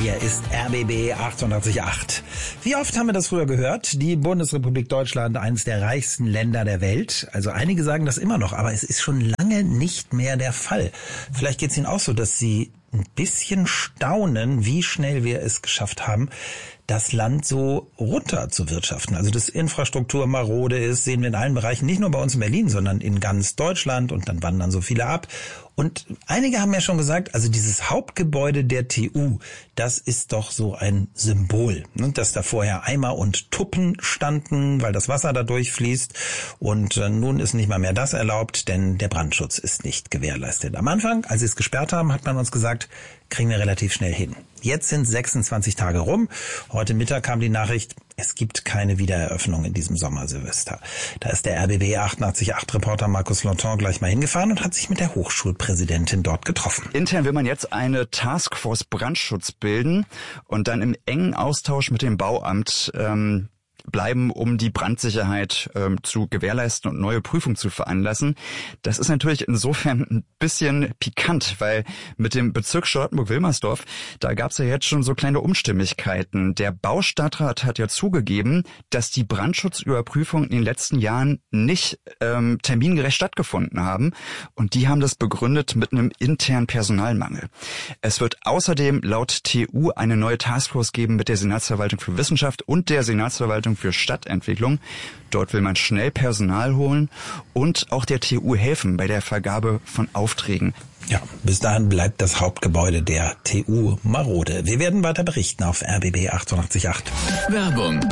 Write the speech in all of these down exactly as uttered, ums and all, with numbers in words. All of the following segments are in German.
Hier ist R B B achtundachtzig Komma acht. Wie oft haben wir das früher gehört? Die Bundesrepublik Deutschland, eines der reichsten Länder der Welt. Also einige sagen das immer noch, aber es ist schon lange nicht mehr der Fall. Vielleicht geht es Ihnen auch so, dass Sie ein bisschen staunen, wie schnell wir es geschafft haben, das Land so runter zu wirtschaften. Also dass Infrastruktur marode ist, sehen wir in allen Bereichen, nicht nur bei uns in Berlin, sondern in ganz Deutschland, und dann wandern so viele ab. Und einige haben ja schon gesagt, also dieses Hauptgebäude der T U, das ist doch so ein Symbol, ne? Dass da vorher Eimer und Tuppen standen, weil das Wasser da durchfließt. Und äh, nun ist nicht mal mehr das erlaubt, denn der Brandschutz ist nicht gewährleistet. Am Anfang, als sie es gesperrt haben, hat man uns gesagt, kriegen wir relativ schnell hin. Jetzt sind sechsundzwanzig Tage rum. Heute Mittag kam die Nachricht, es gibt keine Wiedereröffnung in diesem Sommer-Silvester. Da ist der R B B achtundachtzig Komma acht Reporter Markus Lonton gleich mal hingefahren und hat sich mit der Hochschulpräsidentin dort getroffen. Intern will man jetzt eine Taskforce Brandschutz bilden und dann im engen Austausch mit dem Bauamt ähm, bleiben, um die Brandsicherheit ähm, zu gewährleisten und neue Prüfungen zu veranlassen. Das ist natürlich insofern ein bisschen pikant, weil mit dem Bezirk Charlottenburg-Wilmersdorf, da gab es ja jetzt schon so kleine Unstimmigkeiten. Der Baustadtrat hat ja zugegeben, dass die Brandschutzüberprüfungen in den letzten Jahren nicht ähm, termingerecht stattgefunden haben, und die haben das begründet mit einem internen Personalmangel. Es wird außerdem laut T U eine neue Taskforce geben mit der Senatsverwaltung für Wissenschaft und der Senatsverwaltung für Stadtentwicklung. Dort will man schnell Personal holen und auch der T U helfen bei der Vergabe von Aufträgen. Ja, bis dahin bleibt das Hauptgebäude der T U marode. Wir werden weiter berichten auf R B B achtundachtzig Komma acht. Werbung.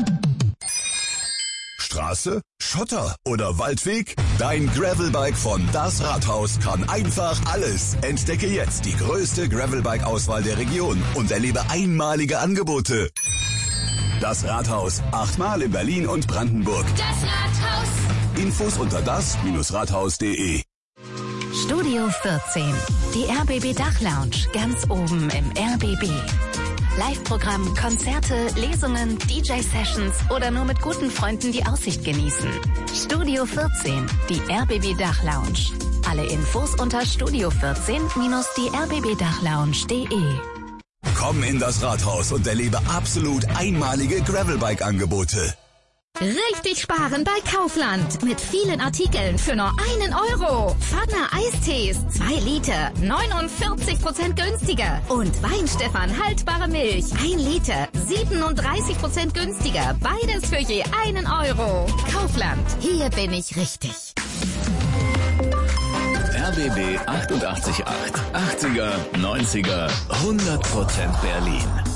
Straße, Schotter oder Waldweg? Dein Gravelbike von Das Rathaus kann einfach alles. Entdecke jetzt die größte Gravelbike-Auswahl der Region und erlebe einmalige Angebote. Das Rathaus, achtmal in Berlin und Brandenburg. Das Rathaus. Infos unter das Rathaus punkt de. Studio vierzehn, die R B B Dachlounge, ganz oben im R B B. Live-Programm, Konzerte, Lesungen, D J-Sessions oder nur mit guten Freunden die Aussicht genießen. Studio vierzehn, die R B B Dachlounge. Alle Infos unter studio vierzehn die r b b dachlounge punkt de. Komm in das Rathaus und erlebe absolut einmalige Gravelbike-Angebote. Richtig sparen bei Kaufland. Mit vielen Artikeln für nur einen Euro. Pfanner Eistees, zwei Liter, neunundvierzig Prozent günstiger. Und Weinstefan haltbare Milch, ein Liter, siebenunddreißig Prozent günstiger. Beides für je einen Euro. Kaufland, hier bin ich richtig. R B B achtundachtzig Komma acht. achtziger, neunziger, hundert Prozent Berlin.